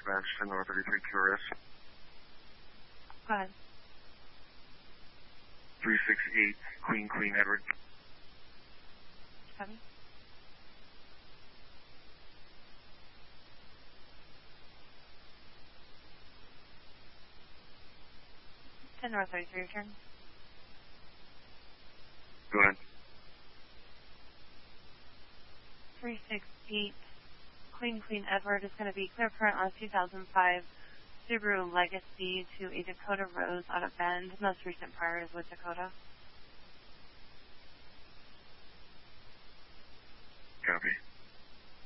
dispatch to North 33 QRS. Go ahead. 368 Queen Edward. Copy. To North 33, return. Go ahead. 368 Queen Edward is going to be clear current on 2005 Subaru Legacy to a Dakota Rose out of Bend. Most recent prior is with Dakota. Copy.